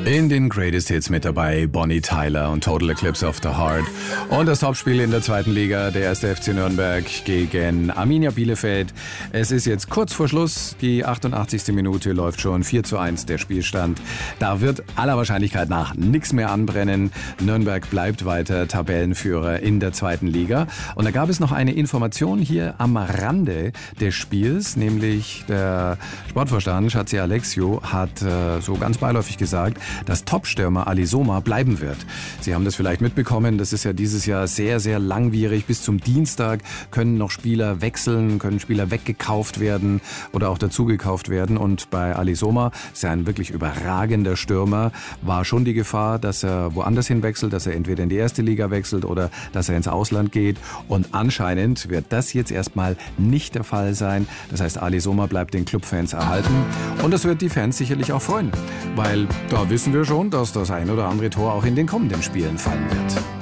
In den Greatest Hits mit dabei Bonnie Tyler und Total Eclipse of the Heart. Und das Topspiel in der zweiten Liga, der 1. FC Nürnberg gegen Arminia Bielefeld. Es ist jetzt kurz vor Schluss, die 88. Minute läuft schon, 4:1 der Spielstand. Da wird aller Wahrscheinlichkeit nach nichts mehr anbrennen. Nürnberg bleibt weiter Tabellenführer in der zweiten Liga. Und da gab es noch eine Information hier am Rande des Spiels, nämlich der Sportvorstand Schatzi Alexiou hat so ganz beiläufig gesagt, dass Topstürmer Ali Soma bleiben wird. Sie haben das vielleicht mitbekommen, das ist ja dieses Jahr sehr, sehr langwierig. Bis zum Dienstag können noch Spieler wechseln, können Spieler weggekauft werden oder auch dazugekauft werden. Und bei Ali Soma, ist ja ein wirklich überragender Stürmer, war schon die Gefahr, dass er woanders hinwechselt, dass er entweder in die erste Liga wechselt oder dass er ins Ausland geht. Und anscheinend wird das jetzt erstmal nicht der Fall sein. Das heißt, Ali Soma bleibt den Clubfans erhalten. Und das wird die Fans sicherlich auch freuen, weil da wissen wir schon, dass das ein oder andere Tor auch in den kommenden Spielen fallen wird.